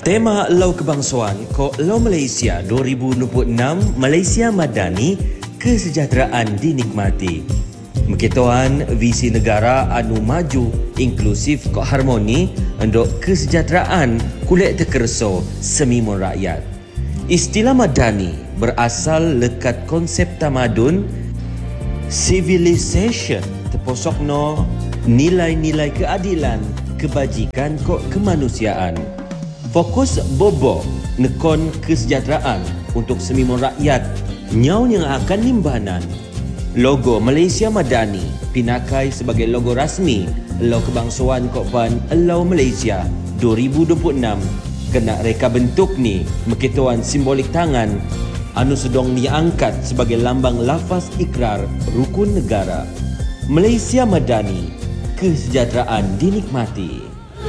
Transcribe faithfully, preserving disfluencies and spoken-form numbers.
Tema Lau Kebangsaan Kok Lau Malaysia dua ribu dua puluh enam Malaysia Madani Kesejahteraan Dinikmati. Mekituan visi negara anu maju, inklusif kok harmoni untuk kesejahteraan kulit tekerso semimun rakyat. Istilah Madani berasal lekat konsep tamadun civilization terposokno nilai-nilai keadilan, kebajikan kok kemanusiaan. Fokus bobo nekon kesejahteraan untuk semimun rakyat nyau yang akan nimbanan. Logo Malaysia Madani pinakai sebagai logo rasmi Lau Kebangsaan Kokpan Lau Malaysia dua ribu dua puluh enam. Kena reka bentuk ni mekituan simbolik tangan anu sedong diangkat sebagai lambang lafaz ikrar rukun negara. Malaysia Madani, kesejahteraan dinikmati.